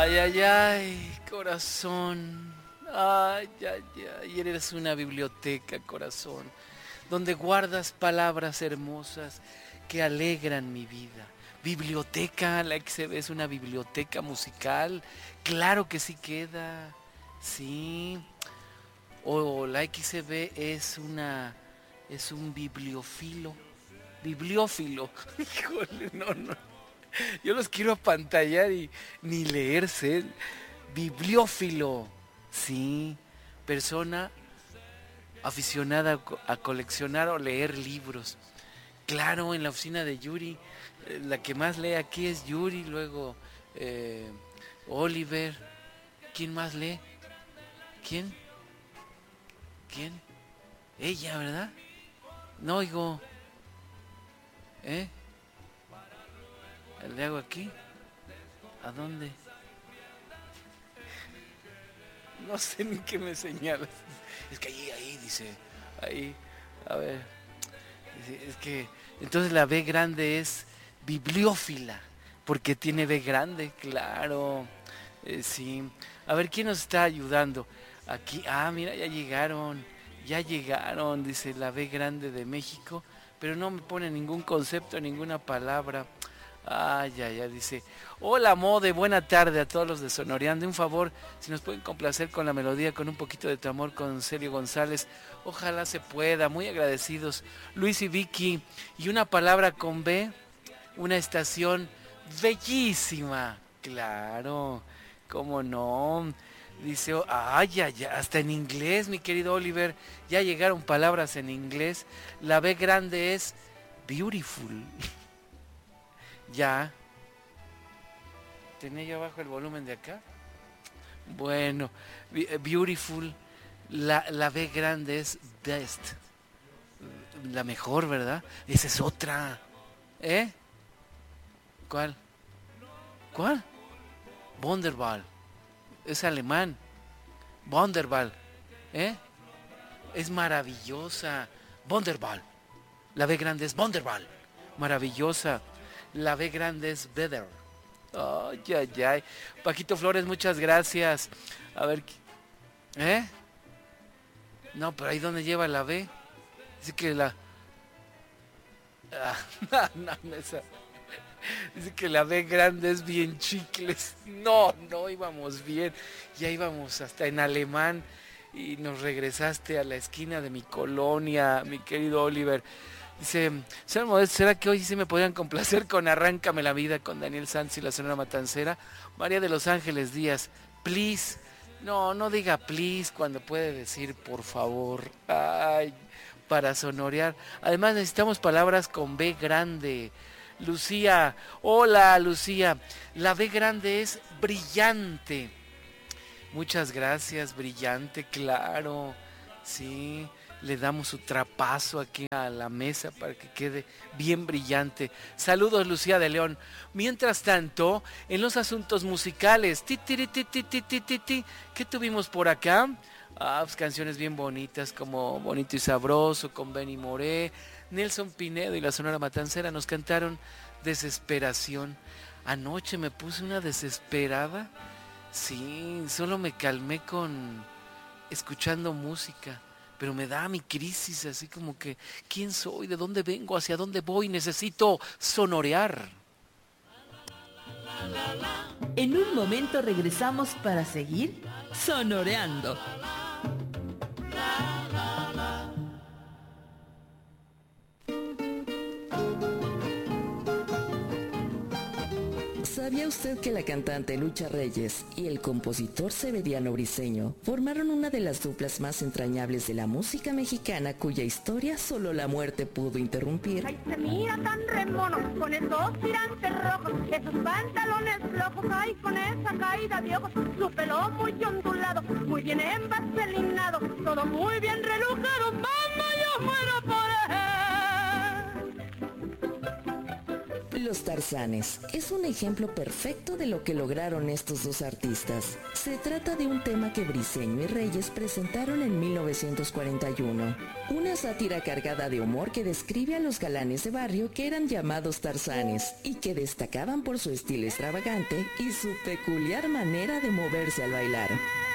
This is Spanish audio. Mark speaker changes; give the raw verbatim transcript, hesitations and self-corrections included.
Speaker 1: Ay, ay, ay, corazón. Ay, ay, ay, eres una biblioteca, corazón, donde guardas palabras hermosas que alegran mi vida. Biblioteca, la X B es una biblioteca musical. Claro que sí queda. Sí. O la X B es una es un bibliofilo. Bibliófilo. Híjole, no, no. Yo los quiero apantallar y ni leerse. Bibliófilo. Sí. Persona aficionada a, co- a coleccionar o leer libros. Claro, en la oficina de Yuri. eh, La que más lee aquí es Yuri. Luego eh, Oliver. ¿Quién más lee? ¿Quién? ¿Quién? Ella, ¿verdad? No oigo. ¿Eh? ¿Le hago aquí? ¿A dónde? No sé ni qué me señalas. Es que ahí, ahí, dice. Ahí. A ver. Dice, es que. Entonces la B grande es bibliófila. Porque tiene B grande, claro. Eh, sí. A ver, ¿quién nos está ayudando? Aquí. Ah, mira, ya llegaron. Ya llegaron, dice la B grande de México. Pero no me pone ningún concepto, ninguna palabra. Ay, ya, ya, dice. Hola, Mode, buena tarde a todos los de Sonoreando. Un favor, si nos pueden complacer con la melodía, con un poquito de tu amor, con Celio González. Ojalá se pueda, muy agradecidos. Luis y Vicky. Y una palabra con B, una estación bellísima. Claro, cómo no. Dice, oh, ay, ay, ya, hasta en inglés, mi querido Oliver. Ya llegaron palabras en inglés. La B grande es beautiful. Ya. ¿Tenía yo abajo el volumen de acá? Bueno, beautiful. La, la B grande es best. La mejor, ¿verdad? Esa es otra. ¿Eh? ¿Cuál? ¿Cuál? Wunderbar. Es alemán. Wunderbar. ¿Eh? Es maravillosa. Wunderbar. La B grande es Wunderbar. Maravillosa. La B grande es better. Ay, ay, ay. Paquito Flores, muchas gracias. A ver, ¿eh? No, pero ahí donde lleva la B. Dice que la... Ah, no, no, esa... Dice que la B grande es bien chicles. No, no íbamos bien. Ya íbamos hasta en alemán y nos regresaste a la esquina de mi colonia, mi querido Oliver. Dice, señor Modesto, ¿será que hoy sí me podrían complacer con Arráncame la vida con Daniel Sanz y la Sonora Matancera? María de los Ángeles Díaz, please. No, no diga please cuando puede decir por favor. Ay, para sonorear. Además necesitamos palabras con B grande. Lucía, hola Lucía. La B grande es brillante. Muchas gracias, brillante, claro. Sí, le damos su trapazo aquí a la mesa para que quede bien brillante. Saludos, Lucía de León. Mientras tanto, en los asuntos musicales, ti, ti, ti, ti, ti, ti, ti, ti, ¿qué tuvimos por acá? Ah, pues canciones bien bonitas como Bonito y Sabroso con Benny Moré. Nelson Pinedo y la Sonora Matancera nos cantaron Desesperación. Anoche me puse una desesperada. Sí, solo me calmé con escuchando música, pero me da mi crisis, así como que, ¿quién soy? ¿De dónde vengo? ¿Hacia dónde voy? Necesito sonorear.
Speaker 2: En un momento regresamos para seguir sonoreando.
Speaker 3: ¿Sabía usted que la cantante Lucha Reyes y el compositor Severiano Briceño formaron una de las duplas más entrañables de la música mexicana cuya historia solo la muerte pudo interrumpir?
Speaker 4: Ay, se mira tan remono, con esos tirantes rojos, esos pantalones flojos, ay, con esa caída de ojos, su pelo muy ondulado, muy bien envaselinado, todo muy bien relujado, mamá, yo muero por él.
Speaker 3: Los Tarzanes es un ejemplo perfecto de lo que lograron estos dos artistas. Se trata de un tema que Briceño y Reyes presentaron en mil novecientos cuarenta y uno, una sátira cargada de humor que describe a los galanes de barrio que eran llamados tarzanes y que destacaban por su estilo extravagante y su peculiar manera de moverse al bailar.